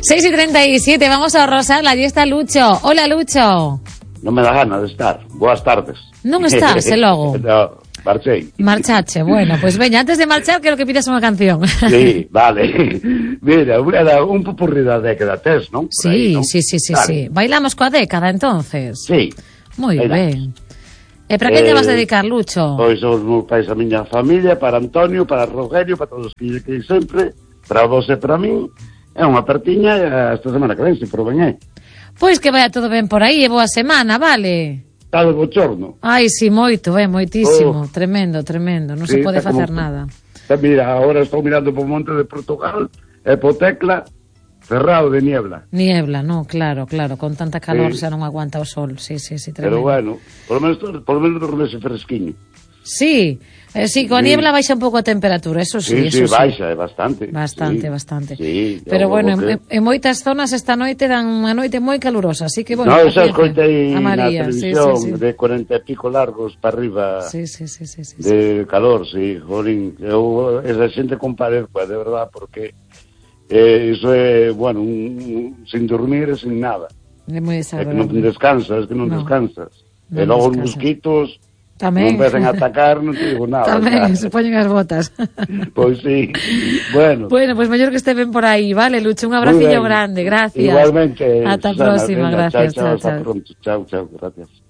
6:37, vamos a Rosal, allí está Lucho. Hola, Lucho. Non me dá gana de estar. Boas tardes. Non estás, e logo? No, marchei. Marchache, bueno, pues veña, antes de marchar quero que pidas unha canción. Sí, vale. Mira, un popurrí da década tes, non? Sí, aí, non? sí. Vale. Bailamos coa década, entonces. Sí. Moi Bailamos. ben. E para que te vas a dedicar, Lucho? Pois os meus pais, a miña familia, para Antonio, para Rogelio, para todos os que sempre, para vos e para min. É unha partiña esta semana que ven, se por ben. Pois que vaya todo ben por aí, e boa semana, vale? Está de bochorno. Ai, si, moito, moitísimo. Tremendo, non se Sí, pode está facer como- nada. Mira, agora estou mirando por Monte de Portugal e por Tecla cerrado de niebla. Niebla, no, claro, con tanta calor Sí. xa non aguanta o sol, sí, Pero tremendo. bueno, por lo menos dormese fresquiño. Sí, sí, coa Sí. niebla baixa un pouco a temperatura, eso sí, Sí, eso sí. baixa, é bastante. Bastante. Sí, Pero bueno, que... en moitas zonas esta noite dan unha noite moi calurosa, así que bueno. No, xa paciencia. escoitei A na María, televisión sí. de 40 e pico largos para arriba Sí. de calor, sí, jolín. Esa xente compadezco, de verdad, porque iso é, bueno, sin dormir e sin nada. É moi É que desagradable. non descansas, Non e logo os descansas. mosquitos Tamén. non empezan a atacar, non te digo nada. Tamén, o sea, se poñen as botas. Pois sí, bueno. Bueno, pues mellor que este ben por aí, vale, Lucho, un abracillo grande, gracias. Igualmente. Ata a Susana, próxima, venga, gracias, chao, chao. hasta pronto. Chao, gracias.